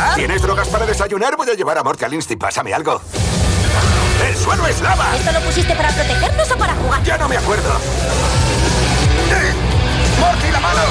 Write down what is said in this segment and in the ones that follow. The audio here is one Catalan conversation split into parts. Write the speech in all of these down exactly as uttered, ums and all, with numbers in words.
desayunar? ¿Tienes drogas para desayunar? Voy a llevar a Morty al Insti. Pásame algo. ¡El suelo es lava! ¿Esto lo pusiste para protegernos o para jugar? Ya no me acuerdo. ¡Morty, la mano!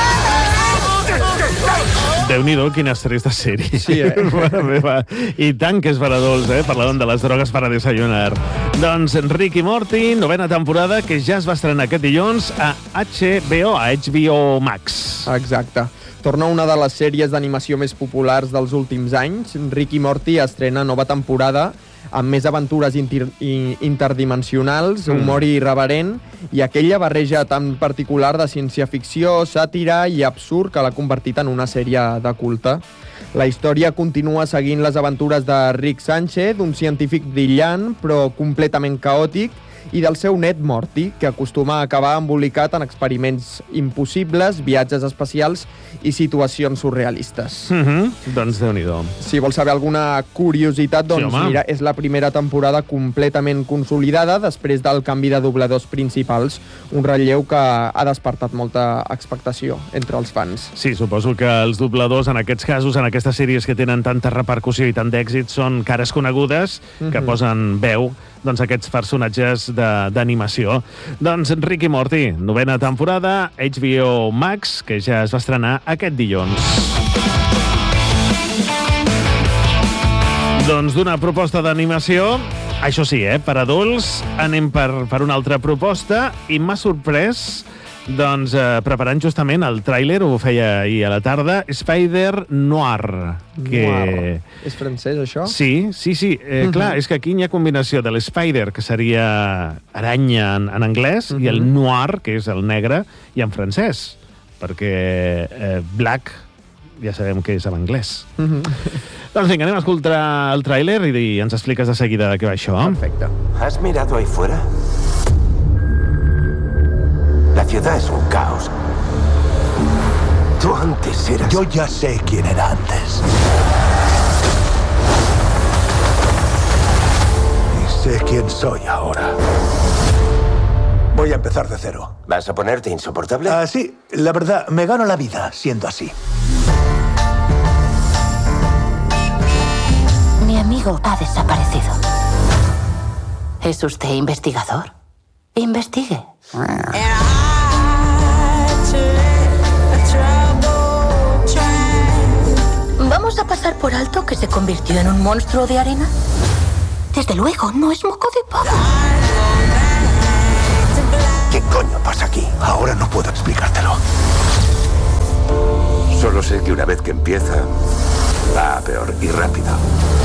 Déu-n'hi-do, quina estrès de sèrie. Sí, eh? I tant que és per adults, eh? Parlàvem de les drogues per a desayunar. Doncs Rick i Morty, novena temporada, que ja es va estrenar aquest dilluns a H B O, a H B O Max. Exacte. Torna una de les sèries d'animació més populars dels últims anys. Rick i Morty estrena nova temporada amb més aventures inter interdimensionals, humor mm. irreverent i aquella barreja tan particular de ciència-ficció, sàtira i absurd que l'ha convertit en una sèrie de culte. La història continua seguint les aventures de Rick Sánchez, un científic brillant però completament caòtic, i del seu net Morty, que acostuma a acabar embolicat en experiments impossibles, viatges espacials i situacions surrealistes. Mm-hmm. Doncs Déu-n'hi-do. Si vols saber alguna curiositat, doncs sí, mira, és la primera temporada completament consolidada després del canvi de dobladors principals, un relleu que ha despertat molta expectació entre els fans. Sí, suposo que els dobladors, en aquests casos, en aquestes sèries que tenen tanta repercussió i tant d'èxit, són cares conegudes que mm-hmm. posen veu doncs aquests personatges d'animació. Doncs Rick i Morty, novena temporada, H B O Max, que ja es va estrenar aquest dilluns. Doncs d'una proposta d'animació, això sí, eh, per adults, anem per, per una altra proposta i m'ha sorprès doncs, eh, preparant justament el tràiler, ho feia ahir a la tarda, Spider Noir. Que... Noir. És francès, això? Sí, sí, sí. Eh, uh-huh. Clar, és que aquí hi ha combinació de l'Spider, que seria aranya en, en anglès, uh-huh. i el Noir, que és el negre, i en francès. Perquè eh, Black ja sabem què és en anglès. Uh-huh. Doncs vinga, anem a escoltar el tràiler i, i ens expliques de seguida de què va això. Perfecte. ¿Has mirado ahí fuera? La ciudad es un caos. Tú antes eras... Yo ya sé quién era antes. Y sé quién soy ahora. Voy a empezar de cero. ¿Vas a ponerte insoportable? Ah, sí, la verdad, me gano la vida siendo así. Mi amigo ha desaparecido. ¿Es usted investigador? Investigue. ¿Vamos a pasar por alto que se convirtió en un monstruo de arena? Desde luego, no es moco de pavo. ¿Qué coño pasa aquí? Ahora no puedo explicártelo. Solo sé que una vez que empieza, va a peor y rápido.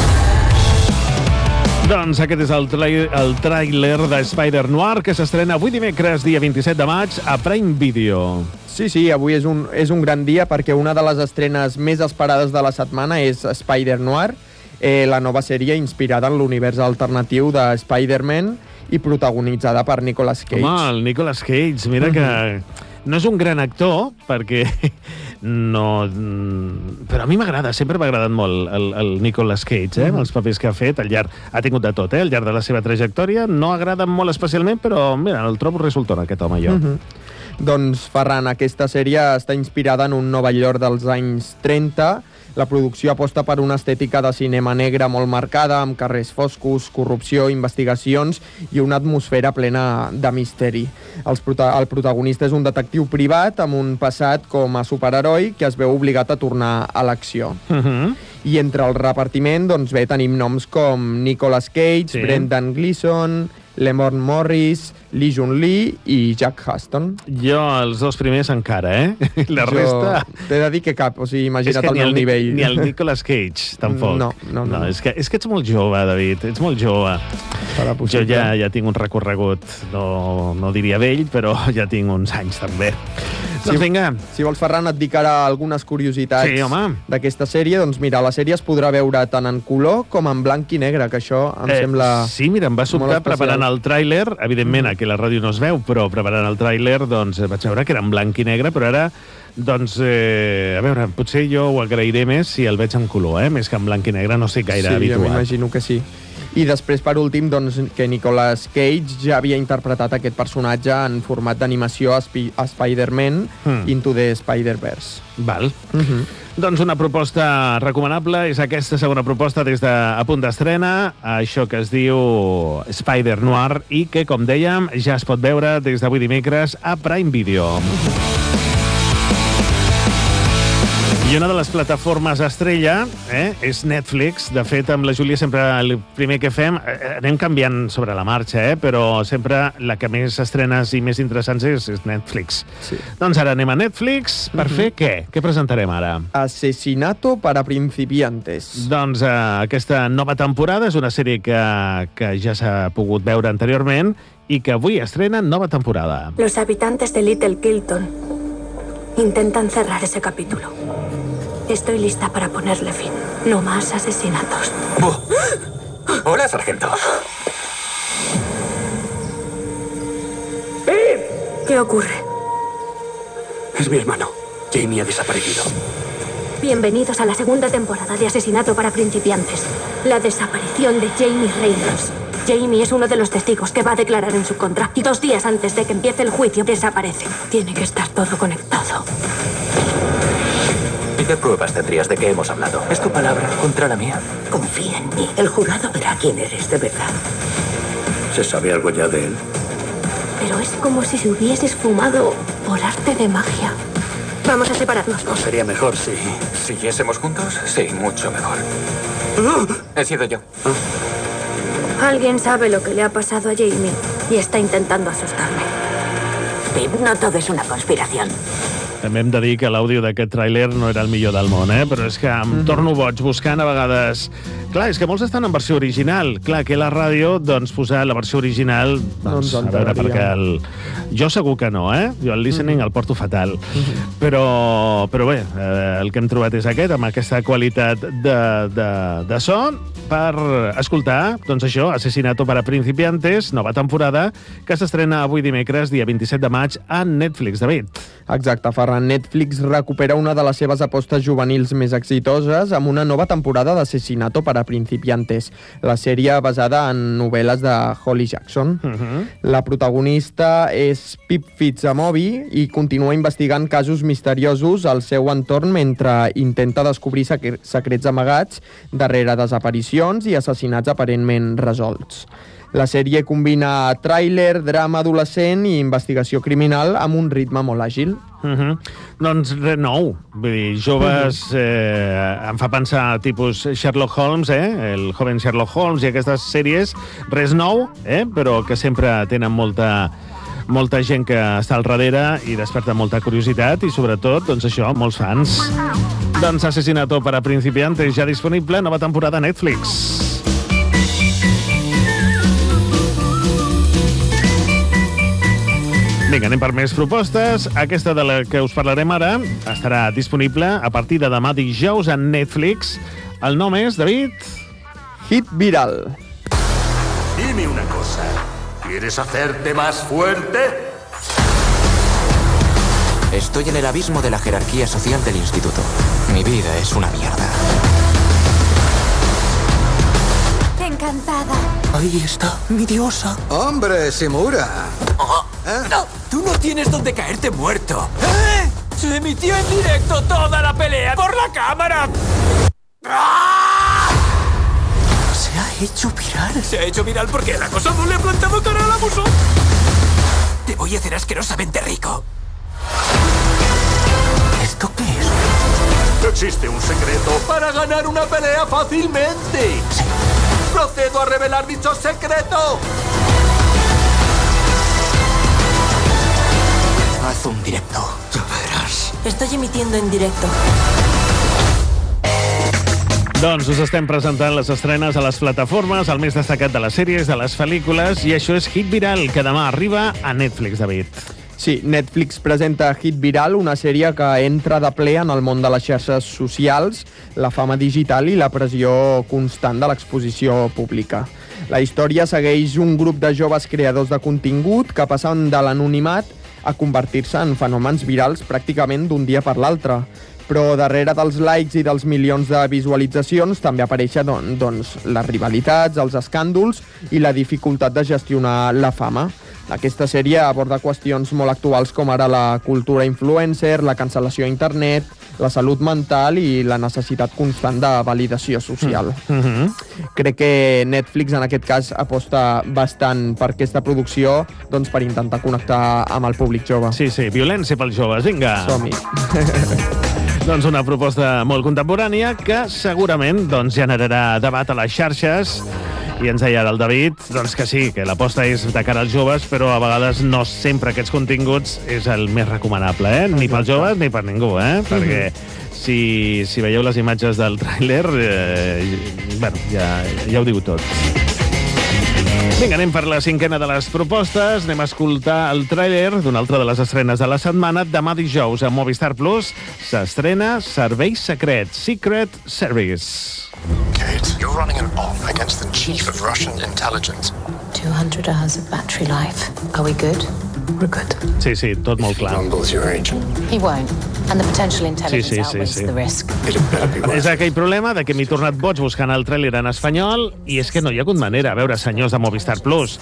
Doncs aquest és el, el tràiler de Spider Noir, que s'estrena avui dimecres, dia vint-i-set de maig, a Prime Video. Sí, sí, avui és un, és un gran dia perquè una de les estrenes més esperades de la setmana és Spider Noir, eh, la nova sèrie inspirada en l'univers alternatiu de Spider-Man i protagonitzada per Nicolas Cage. Home, el Nicolas Cage, mira que no és un gran actor, perquè no... Però a mi m'agrada, sempre m'ha agradat molt el, el Nicolas Cage, eh, amb els papers que ha fet, al llarg, ha tingut de tot, eh, al llarg de la seva trajectòria, no agrada molt especialment, però mira, el trobo resultant, aquest home, jo. Mm-hmm. Doncs, Ferran, aquesta sèrie està inspirada en un Nova York dels anys trenta. La producció aposta per una estètica de cinema negre molt marcada, amb carrers foscos, corrupció, investigacions i una atmosfera plena de misteri. Els prota el protagonista és un detectiu privat amb un passat com a superheroi que es veu obligat a tornar a l'acció. Uh-huh. I entre el repartiment, doncs bé, tenim noms com Nicolas Cage, sí. Brendan Gleeson, Lamorne Morris, Lee Jun-Lee i Jack Huston. Jo, els dos primers encara, eh? La jo resta... T'he de dir que cap, o sigui, imagina't el meu el, nivell. Ni el Nicolas Cage, tampoc. No, no, no. no és, que, és que ets molt jove, David, ets molt jove. Jo ja, ja tinc un recorregut, no, no diria vell, però ja tinc uns anys, també. Si, doncs vinga. Si vols, Ferran, et dic ara algunes curiositats sí, d'aquesta sèrie. Doncs mira, la sèrie es podrà veure tant en color com en blanc i negre, que això em eh, sembla Sí, mira, em va sobtar preparant el tràiler. Evidentment, aquí a la ràdio no es veu, però preparant el tràiler doncs, vaig veure que era en blanc i negre, però ara, doncs, eh, a veure, potser jo ho agrairé més si el veig en color, eh? Més que en blanc i negre, no sé gaire sí, habitual. Sí, m'imagino que sí. I després, per últim, doncs, que Nicolas Cage ja havia interpretat aquest personatge en format d'animació a, Sp a Spider-Man mm. Into the Spider-Verse. Val. Uh-huh. Doncs una proposta recomanable és aquesta segona proposta des de a punt d'estrena, això que es diu Spider Noir i que, com dèiem, ja es pot veure des d'avui dimecres a Prime Video. I una de les plataformes estrella eh, és Netflix. De fet, amb la Júlia sempre el primer que fem, eh, anem canviant sobre la marxa, eh, però sempre la que més estrenes i més interessants és, és Netflix. Sí. Doncs ara anem a Netflix per uh-huh. fer què? Què presentarem ara? Asesinato para principiantes. Doncs eh, aquesta nova temporada és una sèrie que, que ja s'ha pogut veure anteriorment i que avui estrena nova temporada. Los habitantes de Little Kilton intentan cerrar ese capítulo. Estoy lista para ponerle fin. No más asesinatos. Oh. Hola, sargento. ¿Qué ocurre? Es mi hermano. Jamie ha desaparecido. Bienvenidos a la segunda temporada de Asesinato para principiantes. La desaparición de Jamie Reynolds. Jamie es uno de los testigos que va a declarar en su contra. Y dos días antes de que empiece el juicio desaparece. Tiene que estar todo conectado. ¿Y qué pruebas tendrías de qué hemos hablado? ¿Es tu palabra contra la mía? Confía en mí. El jurado verá quién eres de verdad. ¿Se sabe algo ya de él? Pero es como si se hubiese esfumado por arte de magia. Vamos a separarnos. ¿No sería mejor si siguiésemos juntos? Sí, mucho mejor. He sido yo. Alguien sabe lo que le ha pasado a Jamie y está intentando asustarme. Pip, no todo es una conspiración. També hem de dir que l'àudio d'aquest tràiler no era el millor del món, eh? Però és que em mm-hmm. torno boig buscant a vegades... Clar, és que molts estan en versió original. Clar, que la ràdio, doncs, posar la versió original... Doncs, no a veure, perquè el... Jo segur que no, eh? Jo el listening mm-hmm. el porto fatal. Mm-hmm. Però, però bé, eh, el que hem trobat és aquest, amb aquesta qualitat de, de, de so, per escoltar, doncs això, Asesinato para principiantes, nova temporada, que s'estrena avui dimecres, dia vint-i-set de maig, a Netflix. David. Exacte, Ferran. Netflix recupera una de les seves apostes juvenils més exitoses amb una nova temporada d'Asesinato para principiantes, la sèrie basada en novel·les de Holly Jackson. Uh-huh. La protagonista és Pip Fitzamobi i continua investigant casos misteriosos al seu entorn mentre intenta descobrir secrets amagats darrere desaparicions i assassinats aparentment resolts. La sèrie combina tràiler, drama adolescent i investigació criminal amb un ritme molt àgil. Uh-huh. Doncs res nou. Vull dir, joves... Eh, em fa pensar tipus Sherlock Holmes, eh? El joven Sherlock Holmes i aquestes sèries. Res nou, eh? Però que sempre tenen molta... molta gent que està al darrere i desperta molta curiositat i, sobretot, doncs això, molts fans. Doncs Asesinato para principiantes ja disponible, nova temporada a Netflix. Vinga, anem per més propostes. Aquesta de la que us parlarem ara estarà disponible a partir de demà dijous a Netflix. El nom és, David... Hit Viral. Dime una cosa. ¿Quieres hacerte más fuerte? Estoy en el abismo de la jerarquía social del instituto. Mi vida es una mierda. Encantada. Ahí está, mi diosa. ¡Hombre, Shimura! Oh, ¿Eh? No, tú no tienes donde caerte muerto. ¿Eh? Se emitió en directo toda la pelea por la cámara. ¡Ah! Se ha hecho viral. Se ha hecho viral porque el acosador le ha plantado cara al abuso. Te voy a hacer asquerosamente rico. ¿Esto qué es? Existe un secreto para ganar una pelea fácilmente. Sí. Procedo a revelar dicho secreto. Haz un directo. Ya verás. Estoy emitiendo en directo. Doncs us estem presentant les estrenes a les plataformes, el més destacat de les sèries, de les pel·lícules, i això és Hit Viral, que demà arriba a Netflix, David. Sí, Netflix presenta Hit Viral, una sèrie que entra de ple en el món de les xarxes socials, la fama digital i la pressió constant de l'exposició pública. La història segueix un grup de joves creadors de contingut que passen de l'anonimat a convertir-se en fenòmens virals pràcticament d'un dia per l'altre. Però darrere dels likes i dels milions de visualitzacions també apareixen don, doncs, les rivalitats, els escàndols i la dificultat de gestionar la fama. Aquesta sèrie aborda qüestions molt actuals com ara la cultura influencer, la cancel·lació a internet, la salut mental i la necessitat constant de validació social. Mm-hmm. Crec que Netflix en aquest cas aposta bastant per aquesta producció doncs, per intentar connectar amb el públic jove. Sí, sí, violència pels joves, vinga. Som-hi. Doncs una proposta molt contemporània que segurament doncs, generarà debat a les xarxes. I ens deia el David doncs que sí, que l'aposta és de cara als joves, però a vegades no sempre aquests continguts és el més recomanable, eh? Ni pels joves ni per ningú, eh? Perquè si, si veieu les imatges del tràiler, eh, bueno, ja, ja ho diu tot. Vinga, anem per la cinquena de les propostes. Anem a escoltar el tràiler d'una altra de les estrenes de la setmana. Demà dijous a Movistar Plus s'estrena Servei Secret, Secret Service. Kate, you're running an op against the chief of Russian intelligence. two hundred hours of battery life. Are we good? We're good. Sí, sí, tot molt clar. Rumbles your agent. He won't. And the potential intelligence Sí, sí, sí, outweighs sí. the risk. It better be worth És aquell problema de que m'he tornat boig buscant el tràiler en espanyol i és que no hi ha hagut manera. A veure, senyors de Movistar Plus,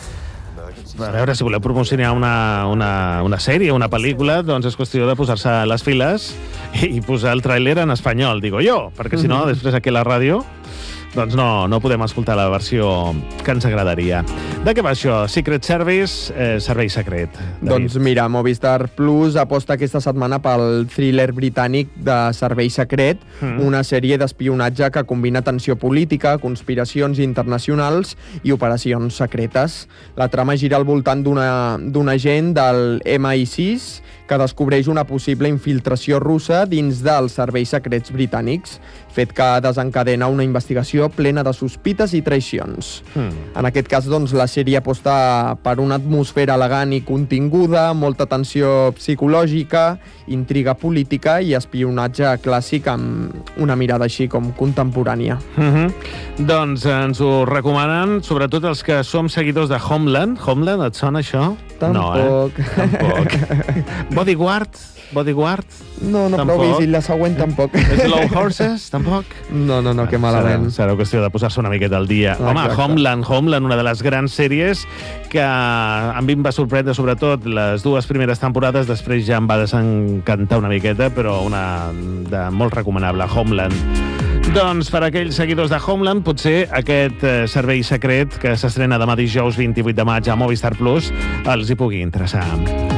a veure, si voleu promocionar una, una, una sèrie, una pel·lícula, doncs és qüestió de posar-se a les files i posar el tràiler en espanyol, digo jo, perquè si no, després aquí a la ràdio doncs no, no podem escoltar la versió que ens agradaria. De què va això? Secret Service, eh, servei secret. David. Doncs mira, Movistar Plus aposta aquesta setmana pel thriller britànic de Servei Secret, mm. una sèrie d'espionatge que combina tensió política, conspiracions internacionals i operacions secretes. La trama gira al voltant d'una d'un agent del M I sis que descobreix una possible infiltració russa dins dels serveis secrets britànics, fet que desencadena una investigació plena de sospites i traïcions. Mm. En aquest cas, doncs, la sèrie aposta per una atmosfera elegant i continguda, molta tensió psicològica, intriga política i espionatge clàssic amb una mirada així com contemporània. Mm-hmm. Doncs ens ho recomanen, sobretot els que som seguidors de Homeland. Homeland, et sona això? Tampoc. No, eh? Tampoc. Bodyguard? Bodyguard? No, no, tampoc. però vist la següent tampoc. Slow Horses? Tampoc? No, no, no, que malament. Serà, serà qüestió de posar-se una miqueta al dia. Ah, Home, exacte. Homeland, Homeland, una de les grans sèries que a mi em va sorprendre, sobretot les dues primeres temporades, després ja em va desencantar una miqueta, però una de molt recomanable, Homeland. Doncs per aquells seguidors de Homeland, potser aquest eh, servei secret que s'estrena demà dijous vint-i-vuit de maig a Movistar Plus els hi pugui interessar.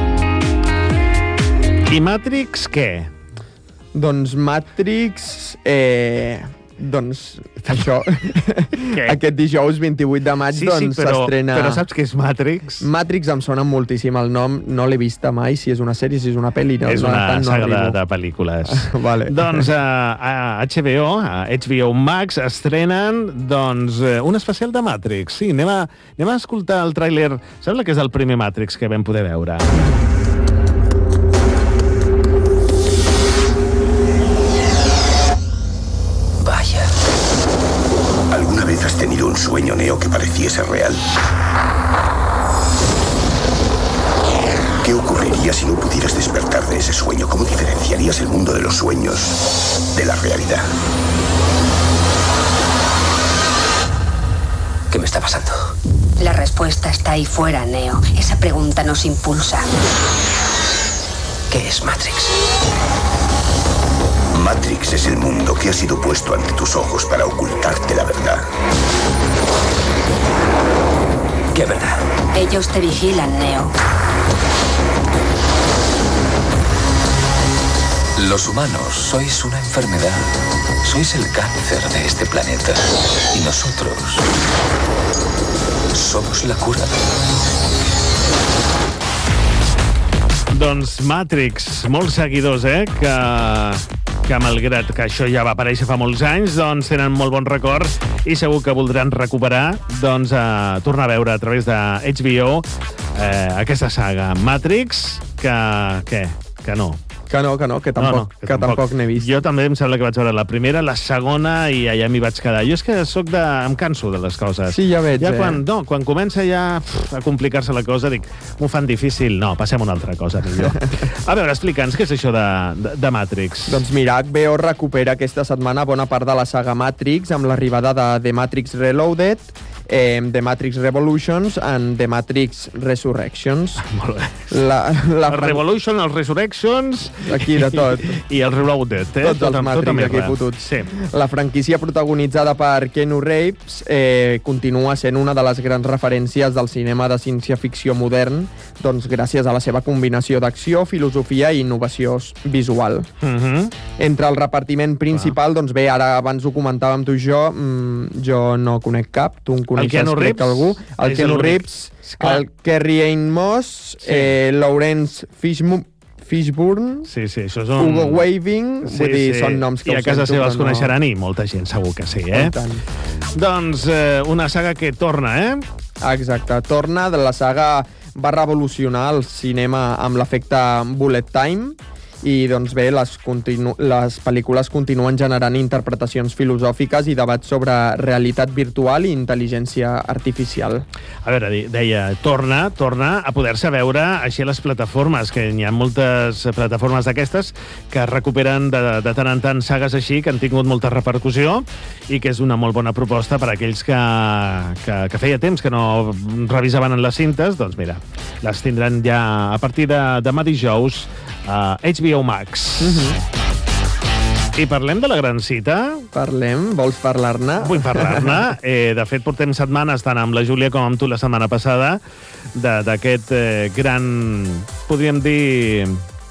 I Matrix, què? Doncs Matrix... Eh, doncs això. Aquest dijous vint-i-vuit de maig Sí, doncs sí, però, s'estrena... però saps què és Matrix? Matrix em sona moltíssim el nom, no l'he vista mai, si és una sèrie, si és una pel·li... No, és no, una tant no saga de, arribo. de pel·lícules. Vale. Doncs a, a H B O, a H B O Max, estrenen doncs, eh, un especial de Matrix. Sí, anem a, anem a escoltar el tràiler. Sembla que és el primer Matrix que vam poder veure. Vaya. ¿Alguna vez has tenido un sueño, Neo, que pareciese real? ¿Qué ocurriría si no pudieras despertar de ese sueño? ¿Cómo diferenciarías el mundo de los sueños de la realidad? ¿Qué me está pasando? La respuesta está ahí fuera, Neo. Esa pregunta nos impulsa. ¿Qué es Matrix? Matrix es el mundo que ha sido puesto ante tus ojos para ocultarte la verdad. ¿Qué verdad? Ellos te vigilan, Neo. Los humanos sois una enfermedad. Sois el cáncer de este planeta. Y nosotros somos la cura. Doncs Matrix, molts seguidors, eh, que, que malgrat que això ja va aparèixer fa molts anys, doncs tenen molt bon record i segur que voldran recuperar, doncs, a tornar a veure a través de H B O eh, aquesta saga Matrix, que, què? Que no. Que no, que no, que tampoc, no, no, que, que tampoc, tampoc n'he vist. Jo també em sembla que vaig veure la primera, la segona, i allà m'hi vaig quedar. Jo és que soc de... em canso de les coses. Sí, ja veig, ja eh? Quan, no, quan comença ja pff, a complicar-se la cosa, dic, m'ho fan difícil. No, passem una altra cosa, millor. A veure, explica'ns, què és això de, de, de Matrix? Doncs mira, H B O recupera aquesta setmana bona part de la saga Matrix amb l'arribada de The Matrix Reloaded, eh, The Matrix Revolutions and The Matrix Resurrections. Molt bé. La, la el Revolution, els Resurrections... Aquí de tot. I, i el Reloaded, eh? Tots tot, els Matrix aquí fotuts. Sí. La franquícia protagonitzada per Keanu Reeves eh, continua sent una de les grans referències del cinema de ciència-ficció modern, doncs gràcies a la seva combinació d'acció, filosofia i innovació visual. Mm-hmm. Entre el repartiment principal, ah. doncs bé, ara abans ho comentàvem tu i jo, mmm, jo no conec cap, tu en coneixes, crec, algú. El Keanu Reeves, el Carrie-Anne Moss, sí. eh, Lawrence Fishburne, Fishburne, sí, sí, això és un... Hugo Weaving, sí, vull dir, sí. són noms que I a casa seva els no... coneixeran i molta gent segur que sí, eh? Doncs eh, una saga que torna, eh? Exacte, torna de la saga va revolucionar el cinema amb l'efecte bullet time i doncs bé, les, continu les pel·lícules continuen generant interpretacions filosòfiques i debats sobre realitat virtual i intel·ligència artificial. A veure, deia, torna, torna a poder-se veure així a les plataformes, que hi ha moltes plataformes d'aquestes que recuperen de, de tant en tant sagues així, que han tingut molta repercussió i que és una molt bona proposta per a aquells que, que, que feia temps que no revisaven en les cintes, doncs mira, les tindran ja a partir de demà dijous a H B O Max. Uh-huh. I parlem de la gran cita? Parlem? Vols parlar-ne? Vull parlar-ne. Eh, de fet, portem setmanes, tant amb la Júlia com amb tu la setmana passada, d'aquest eh, gran, podríem dir,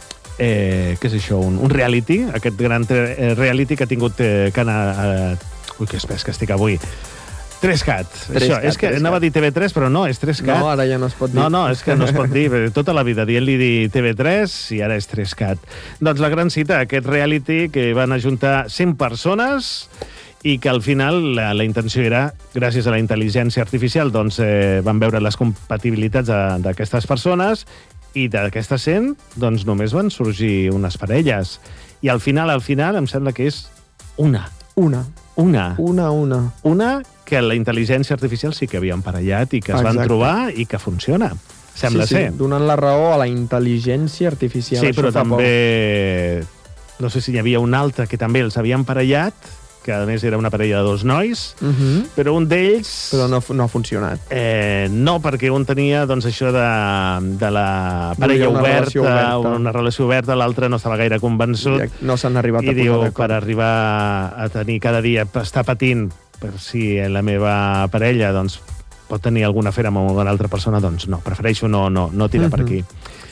eh, què és això, un, un reality, aquest gran eh, reality que ha tingut eh, que anar... Eh, ui, que espès que estic avui... tres cat. Això, és que anava a dir T V tres, però no, és tres cat. No, ara ja no es pot dir. No, no, és que no es pot dir. Tota la vida dient-li dir T V tres i ara és tres cat. Doncs la gran cita, aquest reality que van ajuntar cent persones i que al final la, la intenció era, gràcies a la intel·ligència artificial, doncs eh, van veure les compatibilitats d'aquestes persones i d'aquestes cent, doncs només van sorgir unes parelles. I al final, al final, em sembla que és una. Una. Una. Una, una. Una que la intel·ligència artificial sí que havia emparellat i que es Exacte. Van trobar i que funciona. Sembla sí, sí, ser. Donant la raó a la intel·ligència artificial. Sí, però també... No sé si hi havia un altre que també els havia emparellat, que a més era una parella de dos nois, uh -huh. però un d'ells... Però no, no ha funcionat. Eh, no, perquè un tenia doncs, això de, de la parella una oberta, relació oberta, una relació oberta, l'altre no estava gaire convençut. I no s'han arribat i a diu, posar per arribar a tenir cada dia, estar patint per si la meva parella doncs, pot tenir alguna afera amb una altra persona, doncs no, prefereixo no, no, no tirar uh -huh. per aquí.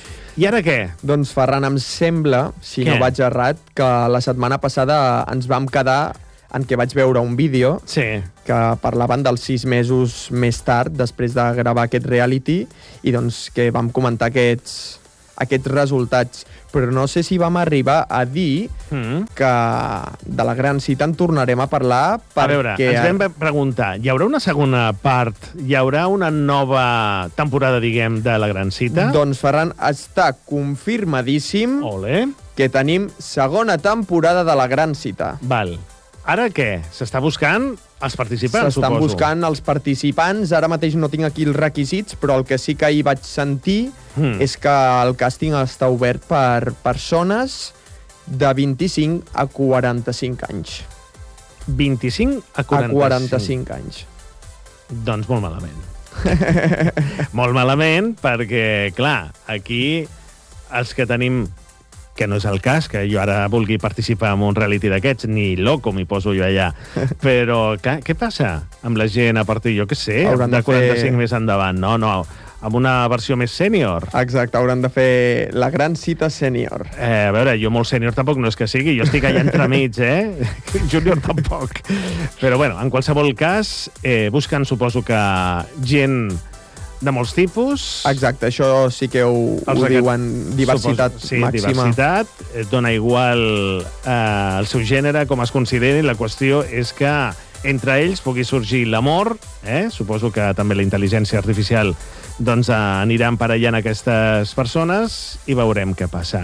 I ara què? Doncs, Ferran, em sembla, si què? no vaig errat, que la setmana passada ens vam quedar en què vaig veure un vídeo sí. que parlaven dels sis mesos més tard, després de gravar aquest reality, i doncs que vam comentar aquests, aquests resultats. Però no sé si vam arribar a dir mm. que de la gran cita en tornarem a parlar perquè... A veure, ens vam preguntar, hi haurà una segona part, hi haurà una nova temporada, diguem, de la gran cita? Doncs, Ferran, està confirmadíssim Ole. que tenim segona temporada de la gran cita. Val. Ara què? S'està buscant els participants, suposo. S'estan buscant els participants. Ara mateix no tinc aquí els requisits, però el que sí que ahir vaig sentir mm. és que el càsting està obert per persones de vint-i-cinc a quaranta-cinc anys. vint-i-cinc a quaranta-cinc? A quaranta-cinc anys. Doncs molt malament. Molt malament, perquè, clar, aquí els que tenim... que no és el cas, que jo ara vulgui participar en un reality d'aquests, ni loco m'hi poso jo allà. Però, clar, què passa amb la gent a partir, jo què sé, Hauran de quaranta-cinc fer... més endavant? No, no, amb una versió més sènior. Exacte, hauran de fer la gran cita sènior. Eh, a veure, jo molt sènior tampoc no és que sigui, jo estic allà entremig, eh? Júnior tampoc. Però, bueno, en qualsevol cas, eh, busquen, suposo que, gent... de molts tipus. Exacte, això sí que ho, ho diuen, diversitat Supos, sí, màxima. diversitat, dona igual eh, el seu gènere, com es consideri, la qüestió és que entre ells pugui sorgir l'amor, eh? Suposo que també la intel·ligència artificial doncs, anirà emparellant aquestes persones i veurem què passa.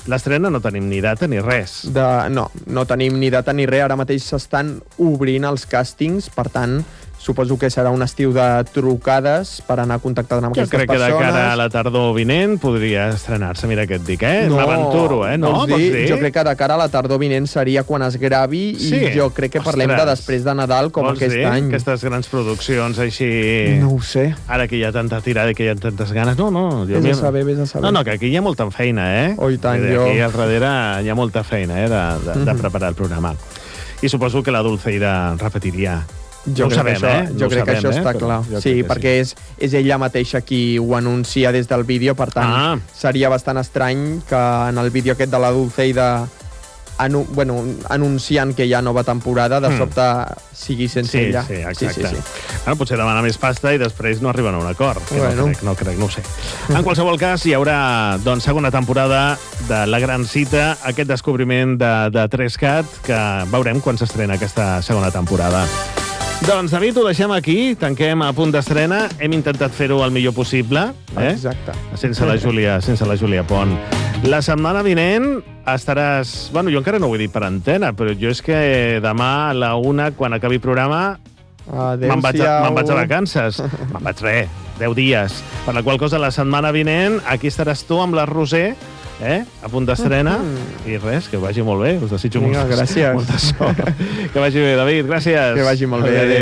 l'estrena no tenim ni data ni res. De, no, no tenim ni data ni res. Ara mateix s'estan obrint els càstings, per tant, suposo que serà un estiu de trucades per anar contactant amb jo aquestes persones. Jo crec que de cara a la tardor vinent podria estrenar-se, mira què et dic, eh? No, m'aventuro, eh? No, vols dir? dir? Jo crec que de cara a la tardor vinent seria quan es gravi sí? i jo crec que parlem Ostres. de després de Nadal com vols aquest dir? any. Aquestes grans produccions així... No ho sé. Ara que hi ha tanta tirada i que hi ha tantes ganes, no, no. Jo vés mi... a saber, vés a saber. No, no, que aquí hi ha molta feina, eh? Oh, i tant, jo... Aquí al darrere hi ha molta feina, eh, de, de, de preparar el programa. I suposo que la Dulceida repetiria. Jo no crec, sabem, que, això, eh? jo no crec sabem, que això eh? està clar. Sí, perquè sí. és, és ella mateixa qui ho anuncia des del vídeo, per tant, ah. seria bastant estrany que en el vídeo aquest de la Dulceida anu bueno, anunciant que hi ha nova temporada, de sobte mm. sigui sense sí, ella. Sí, exacte. Sí, sí, sí. Bueno, potser demana més pasta i després no arriben a un acord. Que bueno. No crec, no crec, no ho sé. En qualsevol cas, hi haurà doncs, segona temporada de La Gran Cita, aquest descobriment de, de tres cat, que veurem quan s'estrena aquesta segona temporada. Doncs, David, ho deixem aquí, tanquem a punt d'estrena. Hem intentat fer-ho el millor possible. Eh? Exacte. Sense la Júlia, sense la Júlia Pont. La setmana vinent estaràs... Bueno, jo encara no ho he dit per antena, però jo és que demà a la una, quan acabi el programa, me'n vaig, me vaig a vacances. Me'n vaig res, deu dies. Per la qual cosa, la setmana vinent, aquí estaràs tu amb la Roser, eh? a punt d'estrena, mm-hmm. i res, que vagi molt bé, us desitjo Vinga, molta, gràcies. molta sort. Que vagi bé, David, gràcies. Que vagi molt bé, adéu.